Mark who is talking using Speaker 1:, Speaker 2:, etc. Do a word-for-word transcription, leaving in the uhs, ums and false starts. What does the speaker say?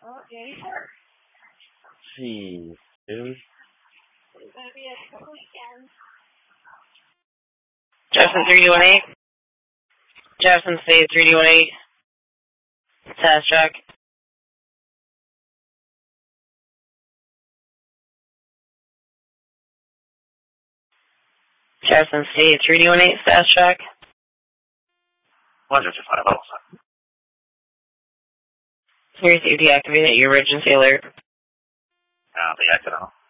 Speaker 1: Okay.
Speaker 2: Jeez, dude.
Speaker 3: Jefferson three D one eight. Jefferson State three D one eight. Test track. Jefferson State three D one eight. Status track.
Speaker 2: one fifty-five, level seven.
Speaker 3: You received deactivated your emergency alert.
Speaker 2: Uh, the accident.